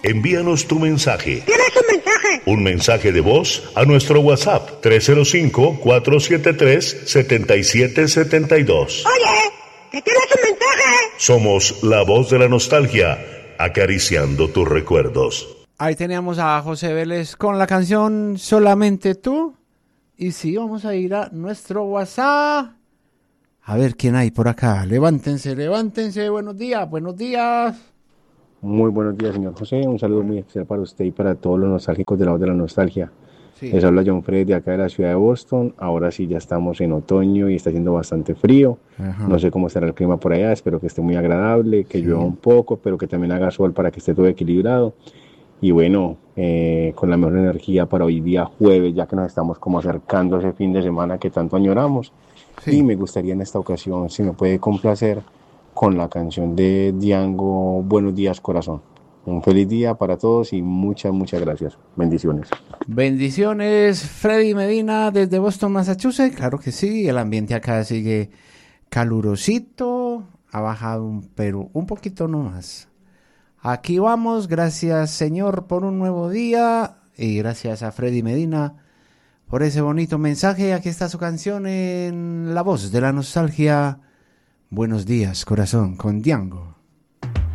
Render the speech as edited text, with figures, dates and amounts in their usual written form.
Envíanos tu mensaje. ¿Tienes un mensaje? Un mensaje de voz a nuestro WhatsApp 305-473-7772. Oye, ¿que tienes un mensaje? Somos la voz de la nostalgia, acariciando tus recuerdos. Ahí teníamos a José Vélez con la canción Solamente Tú. Y sí, vamos a ir a nuestro WhatsApp. A ver quién hay por acá. Levántense. Buenos días. Muy buenos días, señor José. Un saludo muy especial para usted y para todos los nostálgicos de la voz de la nostalgia. Sí. Les habla John Fred de acá de la ciudad de Boston. Ahora sí ya estamos en otoño y está haciendo bastante frío. Ajá. No sé cómo estará el clima por allá. Espero que esté muy agradable, que llueva un poco, pero que también haga sol para que esté todo equilibrado. Y bueno, con la mejor energía para hoy día jueves, ya que nos estamos como acercando a ese fin de semana que tanto añoramos. Sí. Y me gustaría en esta ocasión, si me puede complacer, con la canción de Django, Buenos días, corazón. Un feliz día para todos y muchas gracias. Bendiciones. Bendiciones, Freddy Medina desde Boston, Massachusetts. Claro que sí, el ambiente acá sigue calurosito. Ha bajado pero un poquito nomás. Aquí vamos, gracias Señor por un nuevo día y gracias a Freddy Medina por ese bonito mensaje. Aquí está su canción en la voz de la nostalgia. Buenos días, corazón, con Django.